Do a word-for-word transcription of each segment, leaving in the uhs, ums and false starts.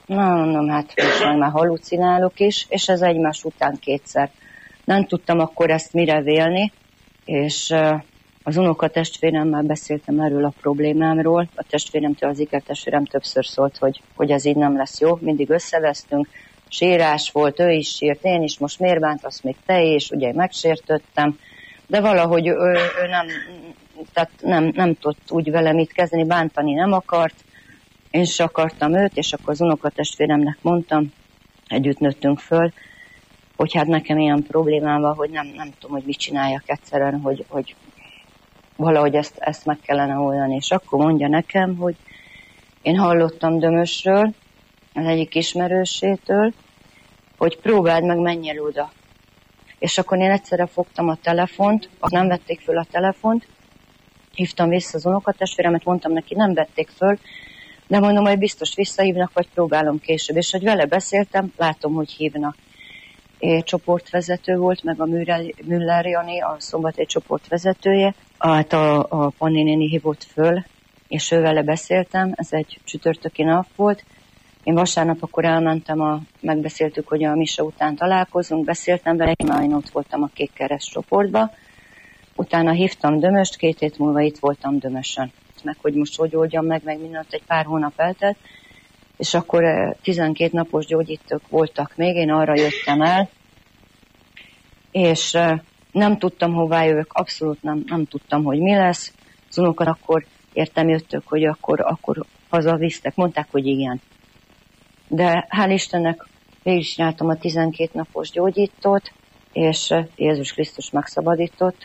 Na, mondom, hát most már, már halucinálok is, és ez egymás után kétszer. Nem tudtam akkor ezt mire vélni, és az unokatestvéremmel beszéltem erről a problémámról. A testvéremtől, az ikertestvérem többször szólt, hogy, hogy ez így nem lesz jó. Mindig összevesztünk, sírás volt, ő is sírt, én is, most miért bántasz még te is, ugye megsértöttem, de valahogy ő, ő nem, tehát nem, nem tudott úgy vele mit kezdeni, bántani nem akart, én is akartam őt, és akkor az unokatestvéremnek mondtam, együtt nőttünk föl, hogy hát nekem ilyen problémám van, hogy nem, nem tudom, hogy mit csináljak egyszerűen, hogy, hogy valahogy ezt, ezt meg kellene oldani. És akkor mondja nekem, hogy én hallottam Dömösről, az egyik ismerősétől, hogy próbáld meg, menj el oda. És akkor én egyszerre fogtam a telefont, nem vették föl a telefont, hívtam vissza az unokatestvéremet, mondtam neki, nem vették föl, de mondom, hogy biztos visszahívnak, vagy próbálom később. És hogy vele beszéltem, látom, hogy hívnak. É, csoportvezető volt, meg a Müller Jani, a Szombathely csoportvezetője. Hát a, a Panni néni hívott föl, és ő vele beszéltem, ez egy csütörtöki nap volt. Én vasárnap akkor elmentem, a, megbeszéltük, hogy a mise után találkozunk, beszéltem vele, én ott voltam a Kék Kereszt csoportba. Utána hívtam Dömöst, két hét múlva itt voltam Dömösön. Meg hogy most hogy oldjam meg, meg mindent, egy pár hónap eltelt. És akkor tizenkét napos gyógyítók voltak még, én arra jöttem el, és nem tudtam, hová jövök, abszolút nem, nem tudtam, hogy mi lesz. Az unokar akkor értem jöttök, hogy akkor, akkor hazavisztek, mondták, hogy igen. De hál' Istennek végigcsináltam a tizenkét napos gyógyítót, és Jézus Krisztus megszabadított,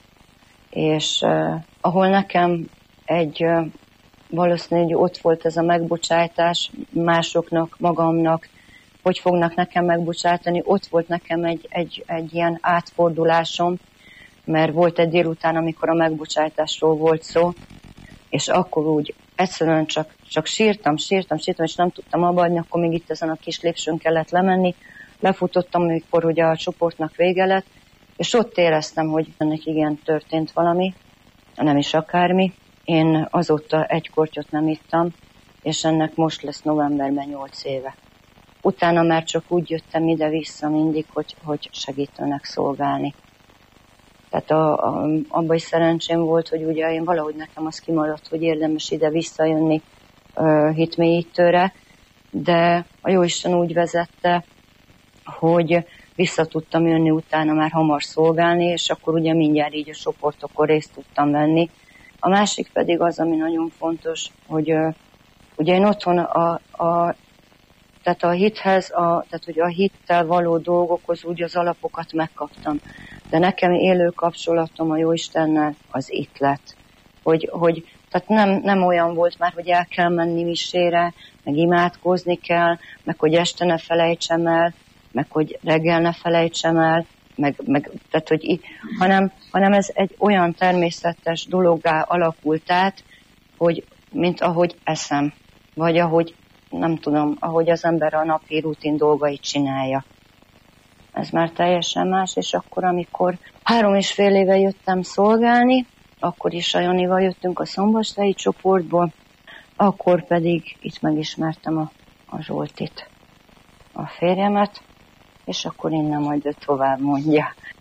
és uh, ahol nekem egy... Uh, valószínűleg ott volt ez a megbocsájtás másoknak, magamnak, hogy fognak nekem megbocsátani. Ott volt nekem egy, egy, egy ilyen átfordulásom, mert volt egy délután, amikor a megbocsátásról volt szó, és akkor úgy egyszerűen csak, csak sírtam, sírtam, sírtam, és nem tudtam abba adni, akkor még itt ezen a kis lépcsőn kellett lemenni. Lefutottam, amikor ugye a csoportnak vége lett, és ott éreztem, hogy ennek igen történt valami, nem is akármi. Én azóta egy kortyot nem ittam, és ennek most lesz novemberben nyolc éve. Utána már csak úgy jöttem ide-vissza mindig, hogy, hogy segítőnek szolgálni. Tehát a, a, abban is szerencsém volt, hogy ugye én valahogy nekem az kimaradt, hogy érdemes ide visszajönni uh, hitmélyítőre, de a Jóisten úgy vezette, hogy vissza tudtam jönni utána már hamar szolgálni, és akkor ugye mindjárt így a csoportokon részt tudtam venni. A másik pedig az, ami nagyon fontos, hogy uh, ugye én otthon a, a, tehát a hithez, a, tehát hogy a hittel való dolgokhoz úgy az alapokat megkaptam. De nekem élő kapcsolatom a Jóistennel az itt lett. Hogy, hogy tehát nem, nem olyan volt már, hogy el kell menni misére, meg imádkozni kell, meg hogy este ne felejtsem el, meg hogy reggel ne felejtsem el, meg, meg tehát hogy hanem, hanem ez egy olyan természetes dologgá alakult át, hogy mint ahogy eszem, vagy ahogy, nem tudom, ahogy az ember a napi rutin dolgait csinálja. Ez már teljesen más, és akkor, amikor három és fél éve jöttem szolgálni, akkor is a Janival jöttünk a szombathelyi csoportból, akkor pedig itt megismertem a, a Zsoltit, a férjemet, és akkor innen majd ő tovább mondja.